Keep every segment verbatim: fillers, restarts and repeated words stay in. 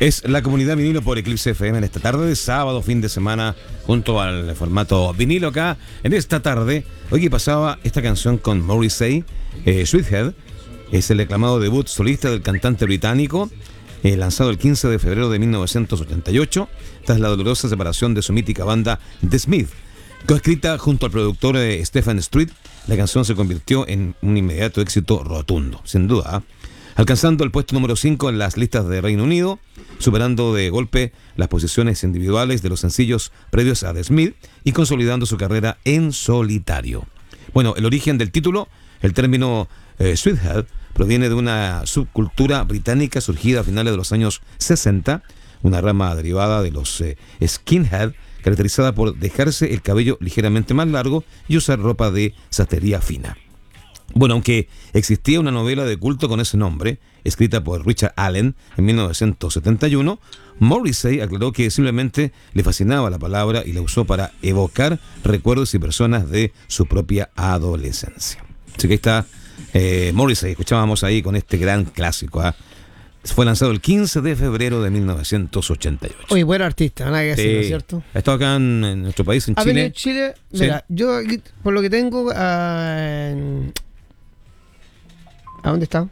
Es la comunidad vinilo por Eclipse F M en esta tarde de sábado, fin de semana, junto al formato vinilo acá. En esta tarde, hoy que pasaba esta canción con Morrissey, eh, Sweethead, es el aclamado debut solista del cantante británico, eh, lanzado el quince de febrero de mil novecientos ochenta y ocho, tras la dolorosa separación de su mítica banda The Smith. Coescrita junto al productor eh, Stephen Street, la canción se convirtió en un inmediato éxito rotundo, sin duda, ¿eh? alcanzando el puesto número cinco en las listas de Reino Unido, superando de golpe las posiciones individuales de los sencillos previos a The Smith y consolidando su carrera en solitario. Bueno, el origen del título, el término eh, Sweethead, proviene de una subcultura británica surgida a finales de los años sesenta, una rama derivada de los eh, skinhead, caracterizada por dejarse el cabello ligeramente más largo y usar ropa de sastrería fina. Bueno, aunque existía una novela de culto con ese nombre, escrita por Richard Allen en mil novecientos setenta y uno, Morrissey aclaró que simplemente le fascinaba la palabra y la usó para evocar recuerdos y personas de su propia adolescencia. Así que ahí está eh, Morrissey, escuchábamos ahí con este gran clásico, ¿eh? Fue lanzado el quince de febrero de mil novecientos ochenta y ocho. Oye, buen artista, nada que decir, Sí. ¿no es cierto? Ha estado acá en, en nuestro país, en Ha Chile. venido en Chile, Sí. mira, yo aquí, por lo que tengo, ah, en- ¿a dónde está?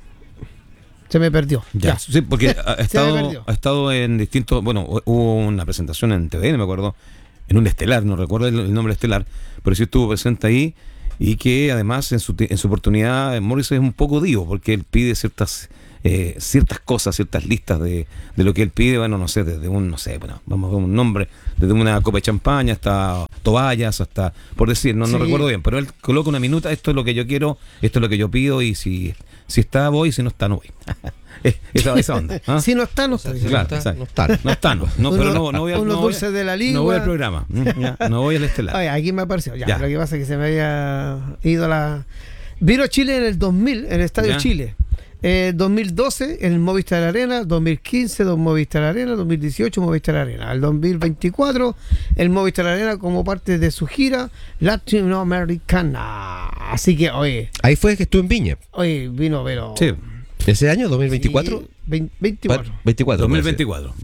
Se me perdió. Ya, Ya. sí, porque ha, ha me estado, perdió. ha estado en distintos. Bueno, hubo una presentación en T V N, me acuerdo, en un estelar, no recuerdo el, el nombre estelar, pero sí estuvo presente ahí. Y que además en su, en su oportunidad Morrissey es un poco divo, porque él pide ciertas eh, ciertas cosas, ciertas listas de, de lo que él pide. Bueno, no sé, desde un, no sé, bueno, vamos a ver un nombre, desde una copa de champaña hasta toallas, hasta, por decir, no, no Sí. recuerdo bien, pero él coloca una minuta, esto es lo que yo quiero, esto es lo que yo pido, y si, si está voy, si no está no voy. esa, esa onda, ¿ah? Si no está, no está. Si Claro, no está, exacto. no está. No está, no, no, pero no, no voy a, unos no voy a- dulces de la lengua. no voy al programa, mm, ya, no voy al estelar. Oye, aquí me apareció. Ya, Ya. Lo que pasa es que se me había ido la. Vino a Chile en el dos mil, en el Estadio Ya. Chile. Eh, dos mil doce en el Movistar Arena, dos mil quince dos Movistar Arena, dos mil dieciocho Movistar Arena. El dos mil veinticuatro el Movistar Arena como parte de su gira latinoamericana. Así que, oye, Ahí fue que estuvo en Viña. oye, vino, pero. Sí, ¿Ese año, dos mil veinticuatro? Sí, vein- veinticuatro. veinticuatro. dos mil parece. veinticuatro.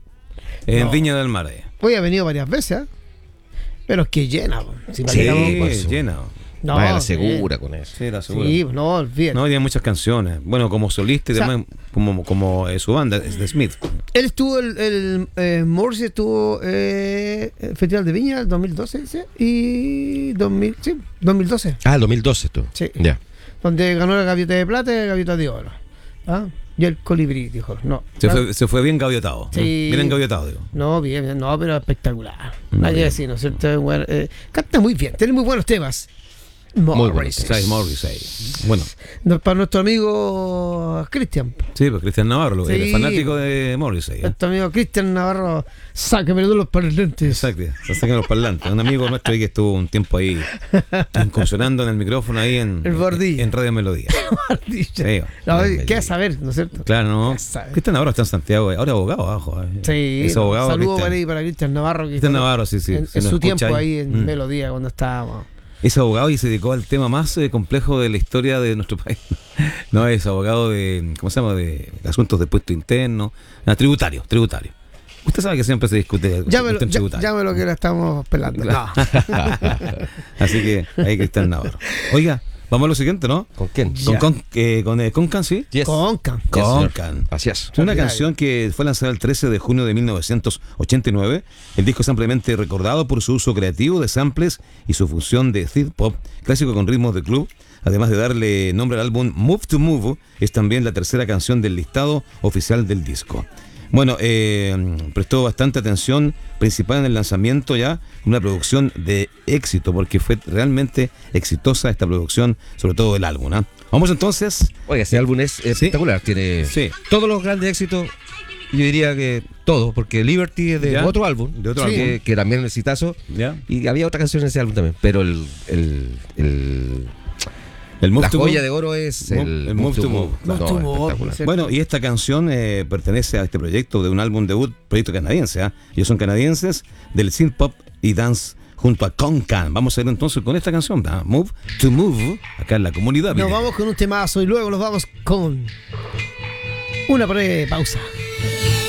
En No. Viña del Mar. eh. Hoy ha venido varias veces, ¿eh? Pero es que llena. po. Si para Sí, que estamos- pues. llena. No, Vaya la sí. segura con eso. Sí, la segura. Sí, no, olvídate. No, tiene muchas canciones. Bueno, como solista y O sea, demás, como, como eh, su banda, es de Smith. Él estuvo, el, el eh, Morrissey estuvo eh, el Festival de Viña el dos mil doce, dice, y dos mil, sí, dos mil doce, Ah, dos mil doce estuvo. Sí. Ya. donde ganó la gaviota de plata y la gaviota de oro. ¿Ah? Y el colibrí, dijo, no. Se ¿ah? fue, se fue bien gaviotado. Sí. Bien engaviotado, digo. No, bien, bien, no, pero espectacular. Muy Nadie bien. decir, ¿no es cierto? Bueno, eh, canta muy bien, tiene muy buenos temas. buenos Morrissey. Sí, Morrissey. Bueno, No, para nuestro amigo Cristian. sí, pues Cristian Navarro, Sí. el fanático de Morrissey. ¿eh? Nuestro amigo Cristian Navarro, sáqueme de los parlantes. Exacto, se sacan los parlantes. Un amigo nuestro ahí que estuvo un tiempo ahí incursionando en el micrófono ahí en, El Bordilla. en Radio Melodía. Sí, No, Melodía. ¿qué saber, no es cierto? claro, ¿no? Ya sabe. Cristian Navarro está en Santiago, ahora abogado abajo. ¿eh? Sí, Es abogado. saludos Cristian. para, ahí, para Cristian Navarro. Que Cristian cuando- Navarro, sí, sí. En, se en nos su escucha tiempo ahí, en Mm. Melodía, cuando estábamos. Es abogado y se dedicó al tema más eh, complejo de la historia de nuestro país. No, es abogado de, ¿cómo se llama? De asuntos de puesto interno. Ah, tributario, tributario. Usted sabe que siempre se discute el Llámelo, cuestión ya, tributaria. llámelo que la estamos pelando. No. Así que ahí Cristian Navarro. Oiga, vamos a lo siguiente, ¿no? ¿Con quién? Con, Ya. con, eh, con eh, Concan, sí. Yes. Concan. Yes, señor. Concan. Así es. Es una Ordinario. canción que fue lanzada el trece de junio de mil novecientos ochenta y nueve. El disco es ampliamente recordado por su uso creativo de samples y su fusión de synth pop clásico con ritmos de club. Además de darle nombre al álbum Move to Move, es también la tercera canción del listado oficial del disco. Bueno, eh, prestó bastante atención, principal en el lanzamiento ya, una producción de éxito, porque fue realmente exitosa esta producción, sobre todo el álbum. ¿ah? Vamos entonces. Oiga, ese álbum es espectacular. Tiene Sí. todos los grandes éxitos. Yo diría que todo, porque Liberty es de ¿Ya? otro álbum, De otro que, álbum. que también es exitazo. ¿Ya? Y había otra canción en ese álbum también. Pero el, el, el El Move la to joya Move. de oro es Move- el, el Move to Move. No, Move to Move, espectacular. sí. Bueno, y esta canción eh, pertenece a este proyecto de un álbum debut, proyecto canadiense. ¿ah? Ellos son canadienses del synth pop y dance junto a Concan. Vamos a ir entonces con esta canción, ¿ah? Move to Move, acá en la comunidad. Nos vinilera. vamos con un temazo y luego nos vamos con una breve pausa.